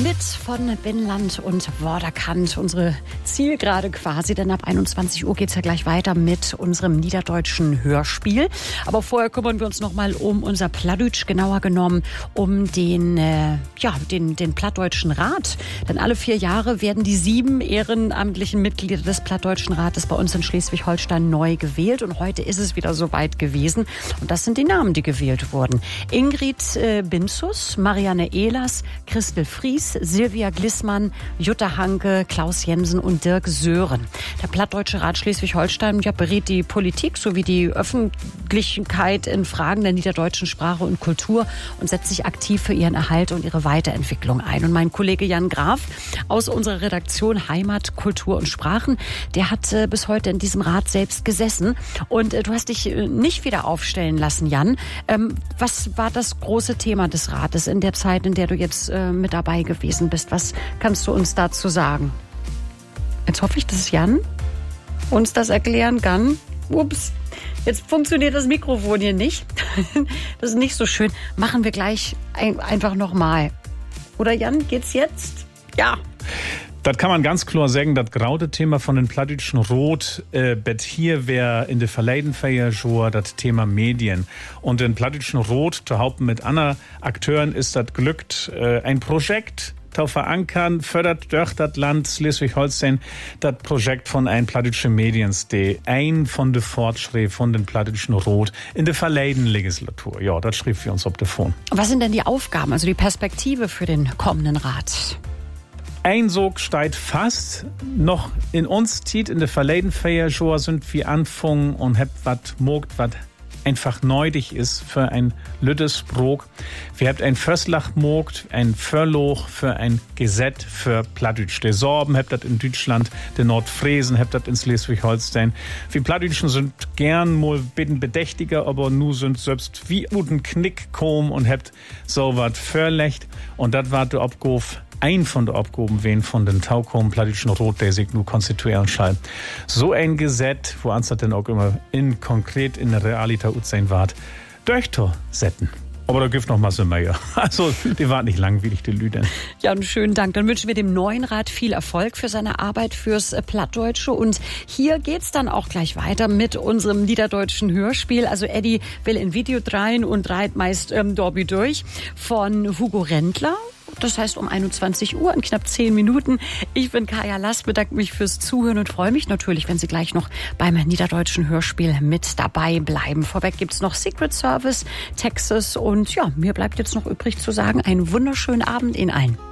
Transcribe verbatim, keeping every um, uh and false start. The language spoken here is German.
Lied von Ben Land und Vorderkant, unsere Zielgerade quasi, denn ab einundzwanzig Uhr geht es ja gleich weiter mit unserem niederdeutschen Hörspiel. Aber vorher kümmern wir uns nochmal um unser Plattdeutsch, genauer genommen um den, äh, ja, den, den Plattdeutschen Rat. Denn alle vier Jahre werden die sieben ehrenamtlichen Mitglieder des Plattdeutschen Rates bei uns in Schleswig-Holstein neu gewählt. Und heute ist es wieder soweit gewesen. Und das sind die Namen, die gewählt wurden. Ingrid äh, Binzus, Marianne Ehlers, Christel Fries, Silvia Glissmann, Jutta Hanke, Klaus Jensen und Dirk Sören. Der Plattdeutsche Rat Schleswig-Holstein ja, berät die Politik sowie die Öffentlichkeit in Fragen der niederdeutschen Sprache und Kultur und setzt sich aktiv für ihren Erhalt und ihre Weiterentwicklung ein. Und mein Kollege Jan Graf aus unserer Redaktion Heimat, Kultur und Sprachen, der hat äh, bis heute in diesem Rat selbst gesessen. Und äh, du hast dich äh, nicht wieder aufstellen lassen, Jan. Ähm, was war das große Thema des Rates in der Zeit, in der du jetzt äh, mit dabei gewesen bist? Was kannst du uns dazu sagen? Jetzt hoffe ich, dass Jan uns das erklären kann. Ups, jetzt funktioniert das Mikrofon hier nicht. Das ist nicht so schön. Machen wir gleich ein, einfach nochmal. Oder Jan, geht's jetzt? Ja. Das kann man ganz klar sagen, das graute Thema von den Plattdeutschen Rot, äh, bet hier wäre in der Verleidenfeier schon das Thema Medien. Und den Plattdeutschen Rot, zu haupten mit anderen Akteuren, ist das glückt, äh, ein Projekt zu verankern, fördert durch das Land Schleswig-Holstein das Projekt von ein Plattdeutsche Mediens, die ein von den Fortschritt von den Plattdeutschen Rot in der Verleiden-Legislatur. Ja, das schrieb für uns auf der Phone. Was sind denn die Aufgaben, also die Perspektive für den kommenden Rat? Ein Sog steigt fast. Noch in uns Tiet in der Verleidenfeier sind wir anfangen und habt wat mogt, wat einfach neudig ist für ein Lüttesbrok. Wir habt ein Fösslach mogt, ein Förloch für ein Gesetz für Plattdeutsch. Der Sorben habt das in Deutschland, der Nordfriesen habt das in Schleswig-Holstein. Wir Plattdeutschen sind gern mal bitten bedächtiger, aber nu sind selbst wie uten Knick kom und habt so wat förlecht. Und das war der Abguf ein von der Abgaben wen von den Taukom Plattdeutschen Rot, der sich nur konstituieren soll. So ein Gesetz, wo ans denn auch immer in konkret in der Realität sein wart, durchtor setzen. Aber da gibt noch mal so mehr. Also, die waren nicht langweilig, die Lüden. Ja, einen schönen Dank. Dann wünschen wir dem neuen Rat viel Erfolg für seine Arbeit fürs Plattdeutsche. Und hier geht's dann auch gleich weiter mit unserem niederdeutschen Hörspiel. Also Eddie will in Video dreien und reit meist ähm, Dorby durch von Hugo Rendler. Das heißt um einundzwanzig Uhr in knapp zehn Minuten. Ich bin Kaya Last, bedanke mich fürs Zuhören und freue mich natürlich, wenn Sie gleich noch beim niederdeutschen Hörspiel mit dabei bleiben. Vorweg gibt's noch Secret Service, Texas und ja, mir bleibt jetzt noch übrig zu sagen, einen wunderschönen Abend Ihnen allen.